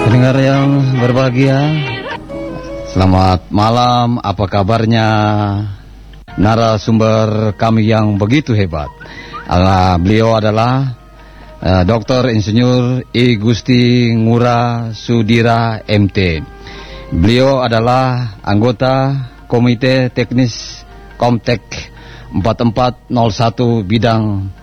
Pendengar yang berbahagia, selamat malam, apa kabarnya narasumber kami yang begitu hebat. Beliau adalah Dr. Insinyur I Gusti Ngurah Sudira MT. Beliau adalah anggota Komite Teknis Komtek 4401 bidang